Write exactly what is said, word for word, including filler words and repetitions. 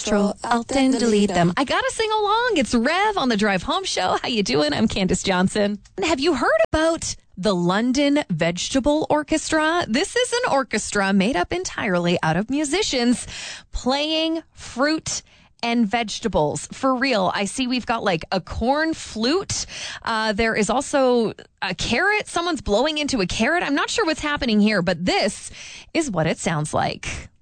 Control, Alt, and delete them. I gotta sing along. It's Rev on the Drive Home Show. How you doing? I'm Candace Johnson. Have you heard about the London Vegetable Orchestra? This is an orchestra made up entirely out of musicians playing fruit and vegetables. For real. I see we've got like a corn flute. Uh, there is also a carrot. Someone's blowing into a carrot. I'm not sure what's happening here, but this is what it sounds like.